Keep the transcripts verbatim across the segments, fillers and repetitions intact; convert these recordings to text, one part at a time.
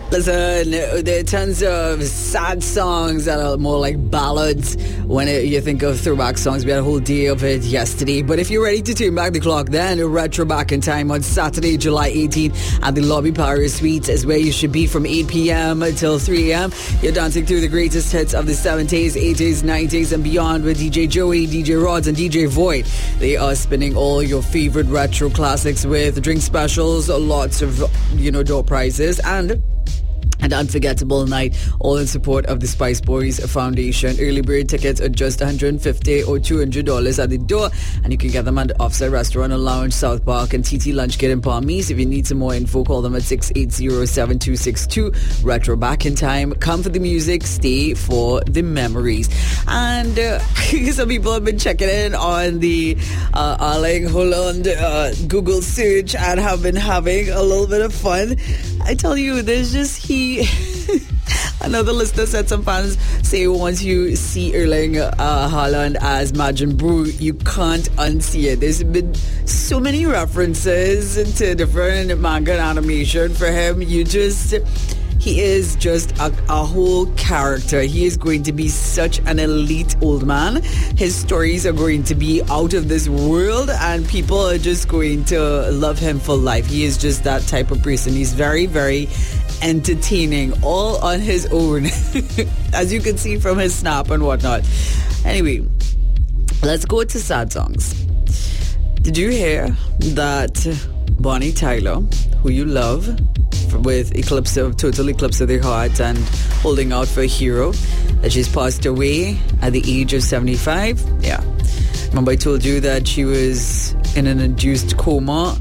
Listen, there are tons of sad songs that are more like ballads when it, you think of throwback songs. We had a whole day of it yesterday. But if you're ready to turn back the clock, then Retro Back in Time on Saturday, July eighteenth at the Lobby Paris Suites is where you should be from eight p.m. until three a.m. You're dancing through the greatest hits of the seventies, eighties, nineties, and beyond with D J Joey, D J Rods, and D J Void. They are spinning all your favorite retro classics with drink specials, lots of, you know, door prizes, and an unforgettable night, all in support of the Spice Boys Foundation. Early bird tickets are just one hundred fifty dollars or two hundred dollars at the door, and you can get them at the Offside Restaurant and Lounge, South Park, and T T Lunch Kit in Palm East. If you need some more info, call them at six eight zero, seven two six two. Retro Back in Time. Come for the music, stay for the memories. And uh, some people have been checking in on the uh, Erling Haaland uh, Google search and have been having a little bit of fun. I tell you, there's just he. Another listener said some fans say once you see Erling uh, Haaland as Majin Buu, you can't unsee it. There's been so many references to different manga and animation for him. You just... He is just a, a whole character. He is going to be such an elite old man. His stories are going to be out of this world, and people are just going to love him for life. He is just that type of person. He's very, very entertaining, all on his own, as you can see from his snap and whatnot. Anyway, let's go to sad songs. Did you hear that Bonnie Tyler, who you love, with Eclipse of Total Eclipse of the Heart and Holding Out for a Hero, that she's passed away at the age of seventy-five? Yeah. Remember I told you that she was in an induced coma?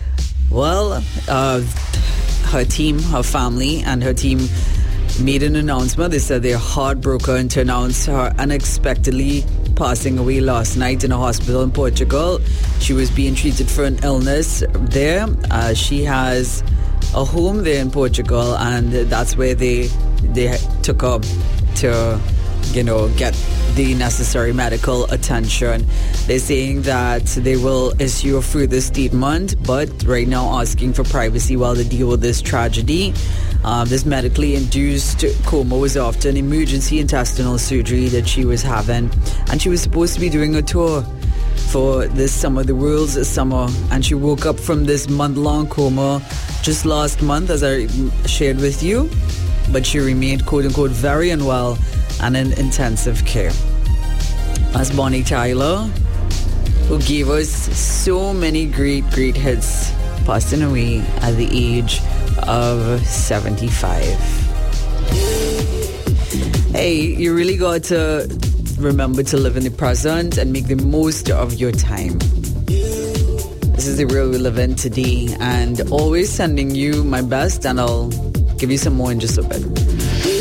Well, uh, her team, her family, and her team made an announcement. They said they're heartbroken to announce her unexpectedly passing away last night in a hospital in Portugal. She was being treated for an illness there. Uh, she has a home there in Portugal, and that's where they they took her to, you know, get the necessary medical attention. They're saying that they will issue a further statement, but right now asking for privacy while they deal with this tragedy. Um, this medically induced coma was after an emergency intestinal surgery that she was having, and she was supposed to be doing a tour for this summer, the world's summer, and she woke up from this month-long coma just last month, as I shared with you, but she remained quote-unquote very unwell and in intensive care. That's Bonnie Tyler, who gave us so many great, great hits, passing away at the age of seventy-five. Hey, you really got to remember to live in the present and make the most of your time. This is the world we live in today, and always sending you my best, and I'll give you some more in just a bit.